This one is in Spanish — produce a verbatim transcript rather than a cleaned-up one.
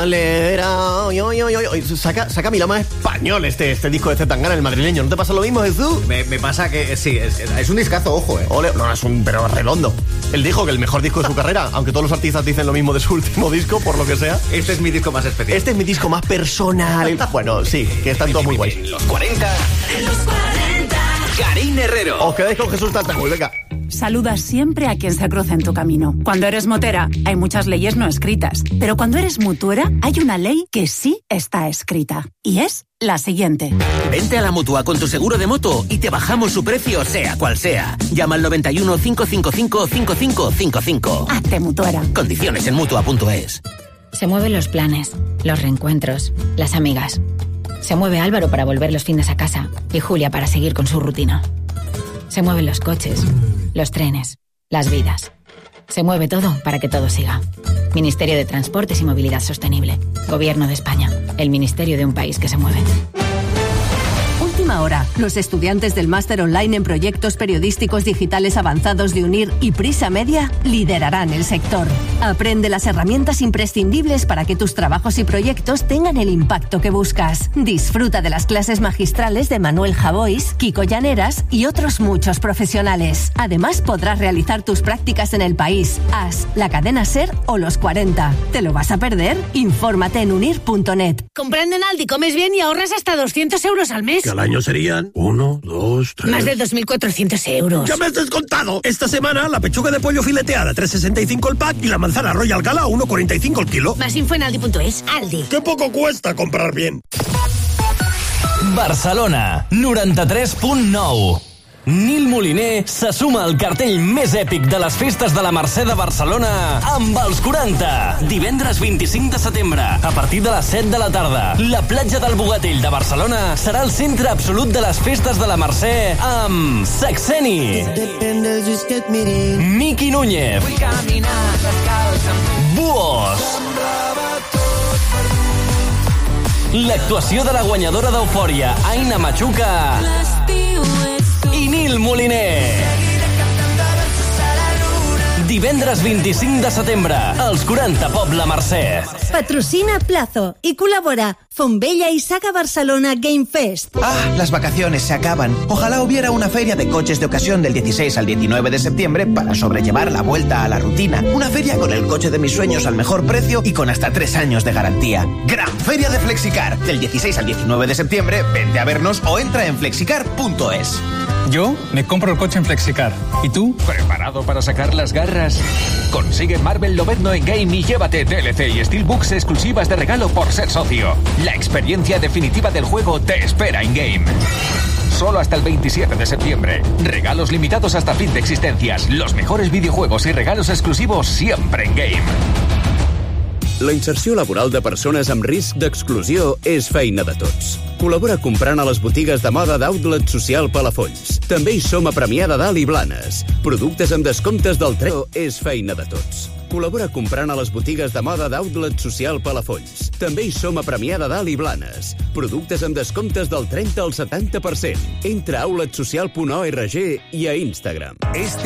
Oy, oy, oy, oy. Saca, saca milama español este, este disco de Zetangana, el madrileño. ¿No te pasa lo mismo, Jesús? Me, me pasa que sí, es, es un discazo, ojo, eh. Ole, no, es un pero redondo. Él dijo que el mejor disco de su carrera, aunque todos los artistas dicen lo mismo de su último disco, por lo que sea. Este es mi disco más especial. Este es mi disco más personal. Bueno, sí, que están todos muy guays. En los cuarenta. En los cuarenta. Karin Herrero. Os quedáis con Jesús Tartagul, venga. Saluda siempre a quien se cruce en tu camino. Cuando eres motera, hay muchas leyes no escritas. Pero cuando eres mutuera, hay una ley que sí está escrita. Y es la siguiente. Vente a la Mutua con tu seguro de moto y te bajamos su precio, sea cual sea. Llama al noventa y uno, cinco cinco cinco, cinco cinco cinco cinco. Hazte mutuera. Condiciones en mutua punto es. Se mueven los planes, los reencuentros, las amigas. Se mueve Álvaro para volver los fines a casa y Julia para seguir con su rutina. Se mueven los coches, los trenes, las vidas. Se mueve todo para que todo siga. Ministerio de Transportes y Movilidad Sostenible. Gobierno de España. El ministerio de un país que se mueve. Última hora. Los estudiantes del máster online en proyectos periodísticos digitales avanzados de UNIR y Prisa Media liderarán el sector. Aprende las herramientas imprescindibles para que tus trabajos y proyectos tengan el impacto que buscas. Disfruta de las clases magistrales de Manuel Javois, Kiko Llaneras y otros muchos profesionales. Además, podrás realizar tus prácticas en el país, A S, la cadena SER o los cuarenta. ¿Te lo vas a perder? Infórmate en unir punto net. Comprando en Aldi comes bien y ahorras hasta doscientos euros al mes. Que al año serían uno, dos, tres... Más de dos mil cuatrocientos euros. ¡Ya me has descontado! Esta semana la pechuga de pollo fileteada tres sesenta y cinco el pack y la manzana Royal Gala a uno cuarenta y cinco el kilo. Más info en aldi punto es. Aldi. ¡Qué poco cuesta comprar bien! Barcelona, noranta-tres punt nou. Nil Moliner se suma al cartell més èpic de les festes de la Mercè de Barcelona amb els quaranta. Divendres vint-i-cinc de setembre, a partir de les set de la tarda, la platja del Bogatell de Barcelona serà el centre absolut de les festes de la Mercè amb Saxeni, Miki Núñez, Buos, l'actuació de la guanyadora d'Eufòria, Aina Machuca, i Nil Moliner. Divendres vint-i-cinc de setembre, als quaranta Pobla Mercè. Patrocina Plazo y colabora Fontbella y Saga Barcelona Game Fest. Ah, las vacaciones se acaban. Ojalá hubiera una feria de coches de ocasión del dieciséis al diecinueve de septiembre para sobrellevar la vuelta a la rutina. Una feria con el coche de mis sueños al mejor precio y con hasta tres años de garantía. Gran Feria de Flexicar. Del dieciséis al diecinueve de septiembre, vente a vernos o entra en flexicar punto es. Yo me compro el coche en Flexicar. ¿Y tú? ¿Preparado para sacar las garras? Consigue Marvel Lobezno en Game y llévate D L C y Steelbooks exclusivas de regalo por ser socio. La experiencia definitiva del juego te espera en Game. Solo hasta el veintisiete de septiembre. Regalos limitados hasta fin de existencias. Los mejores videojuegos y regalos exclusivos siempre en Game. La inserció laboral de persones amb risc d'exclusió és feina de tots. Col·labora comprant a les botigues de moda d'Outlet Social Palafolls. També hi som a Premià de Dalt i Blanes. Productes amb descomptes del tren és feina de tots. Col·labora comprant a les botigues de moda d'Outlet Social Palafolls. També hi som a Premià de Dalt i Blanes. Productes amb descomptes del trenta al setanta per cent. Entra a outlet social punt org i a Instagram.